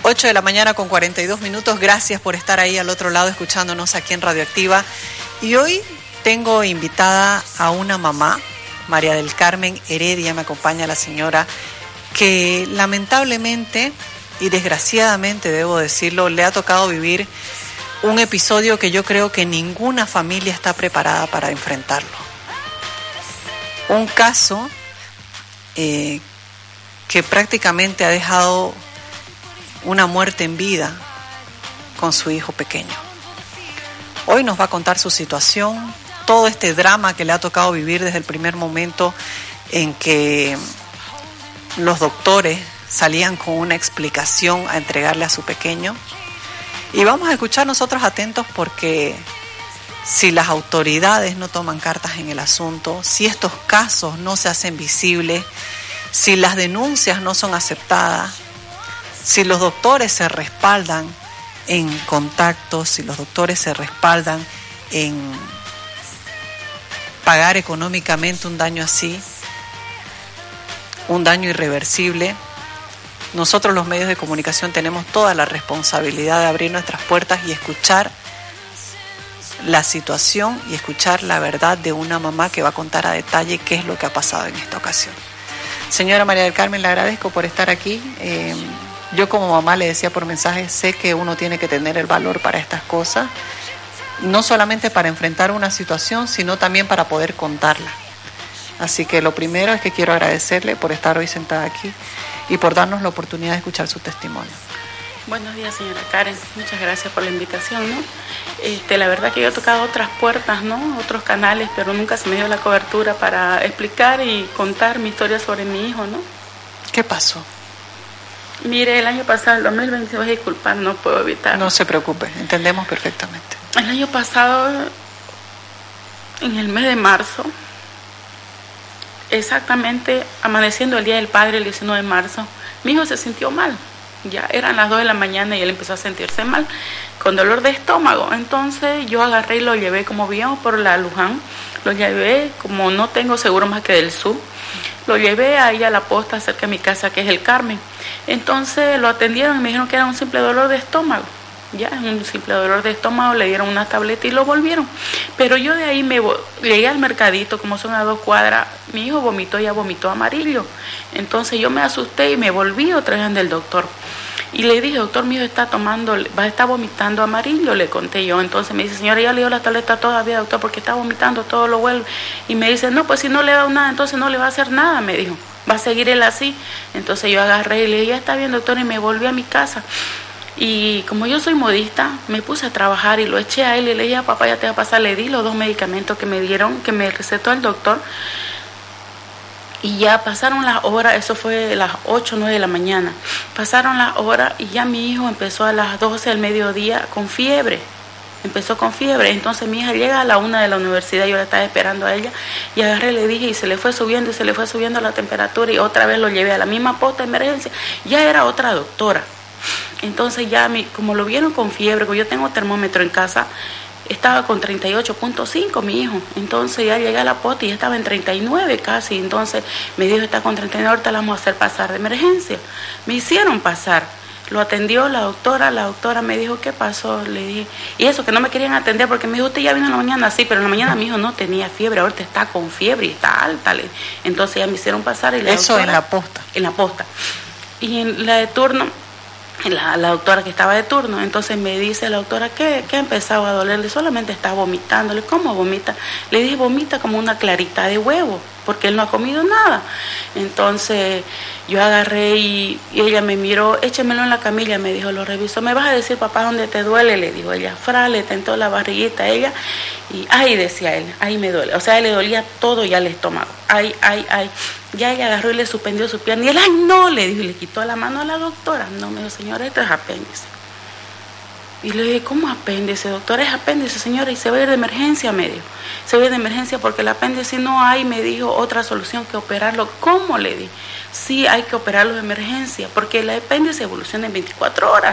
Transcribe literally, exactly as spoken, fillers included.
ocho de la mañana con cuarenta y dos minutos. Gracias por estar ahí al otro lado escuchándonos aquí en Radioactiva. Y hoy tengo invitada a una mamá, María del Carmen Heredia, me acompaña la señora, que lamentablemente y desgraciadamente, debo decirlo, le ha tocado vivir un episodio que yo creo que ninguna familia está preparada para enfrentarlo. Un caso eh, que prácticamente ha dejado una muerte en vida con su hijo pequeño. Hoy nos va a contar su situación, todo este drama que le ha tocado vivir desde el primer momento en que los doctores salían con una explicación a entregarle a su pequeño. Y vamos a escuchar nosotros atentos, porque si las autoridades no toman cartas en el asunto, si estos casos no se hacen visibles, si las denuncias no son aceptadas, si los doctores se respaldan en contactos, si los doctores se respaldan en pagar económicamente un daño así, un daño irreversible, nosotros los medios de comunicación tenemos toda la responsabilidad de abrir nuestras puertas y escuchar la situación y escuchar la verdad de una mamá que va a contar a detalle qué es lo que ha pasado en esta ocasión. Señora María del Carmen, le agradezco por estar aquí. Eh, yo como mamá le decía por mensaje, sé que uno tiene que tener el valor para estas cosas, no solamente para enfrentar una situación, sino también para poder contarla. Así que lo primero es que quiero agradecerle por estar hoy sentada aquí y por darnos la oportunidad de escuchar su testimonio. Buenos días, señora Karen. Muchas gracias por la invitación, ¿no? Este, la verdad que yo he tocado otras puertas, ¿no? Otros canales, pero nunca se me dio la cobertura para explicar y contar mi historia sobre mi hijo, ¿no? ¿Qué pasó? Mire, el año pasado, el dos mil veinte, voy a disculpar, no puedo evitar. No se preocupe, entendemos perfectamente. El año pasado, en el mes de marzo, exactamente amaneciendo el Día del Padre, el diecinueve de marzo, mi hijo se sintió mal. Ya eran las dos de la mañana y él empezó a sentirse mal, con dolor de estómago. Entonces yo agarré y lo llevé, como vivíamos por la Luján, lo llevé, como no tengo seguro más que del sur, lo llevé ahí a la posta cerca de mi casa, que es el Carmen. Entonces lo atendieron y me dijeron que era un simple dolor de estómago. Ya, un simple dolor de estómago, le dieron una tableta y lo volvieron. Pero yo de ahí me llegué al mercadito, como son a dos cuadras, mi hijo vomitó, ya vomitó amarillo. Entonces yo me asusté y me volví otra vez del doctor. Y le dije, doctor, mi hijo está tomando, va a estar vomitando amarillo, le conté yo. Entonces me dice, señora, ya le dio la tableta todavía, doctor, porque está vomitando, todo lo vuelve. Y me dice, no, pues si no le he dado nada, entonces no le va a hacer nada, me dijo. Va a seguir él así. Entonces yo agarré y le dije, ya está bien, doctor, y me volví a mi casa. Y como yo soy modista, me puse a trabajar y lo eché a él y le dije, papá, ya te va a pasar. Le di los dos medicamentos que me dieron, que me recetó el doctor. Y ya pasaron las horas, eso fue las ocho o nueve de la mañana. Pasaron las horas y ya mi hijo empezó a las doce del mediodía con fiebre. Empezó con fiebre. Entonces mi hija llega a la una de la universidad, yo la estaba esperando a ella. Y agarré, le dije, y se le fue subiendo, y se le fue subiendo la temperatura. Y otra vez lo llevé a la misma posta de emergencia. Ya era otra doctora. Entonces ya, mi, como lo vieron con fiebre, porque yo tengo termómetro en casa, estaba con treinta y ocho punto cinco mi hijo. Entonces ya llegué a la posta y ya estaba en treinta y nueve casi. Entonces me dijo, está con treinta y nueve, ahorita la vamos a hacer pasar de emergencia. Me hicieron pasar. Lo atendió la doctora, la doctora me dijo, ¿qué pasó? Le dije, y eso, que no me querían atender, porque me dijo, usted ya vino en la mañana, sí, pero en la mañana mi hijo no tenía fiebre, ahorita está con fiebre y está alta. Le... Entonces ya me hicieron pasar. Y la eso doctora, en la posta. En la posta. Y en la de turno, La, la doctora que estaba de turno, entonces me dice la doctora que, que ha empezado a dolerle, solamente está vomitándole. ¿Cómo vomita? Le dije, vomita como una clarita de huevo, porque él no ha comido nada. Entonces yo agarré y, y ella me miró, échemelo en la camilla, me dijo, lo revisó. ¿Me vas a decir, papá, dónde te duele? Le dijo ella. Fra, le tentó la barriguita a ella y ay, decía él, ay, me duele. O sea, él le dolía todo ya el estómago. Ay, ay, ay. Ya ella agarró y le suspendió su pierna. Y él, ay, no, le dijo, y le quitó la mano a la doctora. No, me dijo, señora, esto es apéndice. Y le dije, ¿cómo apéndice, doctora? Es apéndice, señora, y se va a ir de emergencia, me dijo. Se va a ir de emergencia porque el apéndice no hay, me dijo, otra solución que operarlo. ¿Cómo? Le dije. Sí, hay que operarlo de emergencia, porque el apéndice evoluciona en veinticuatro horas.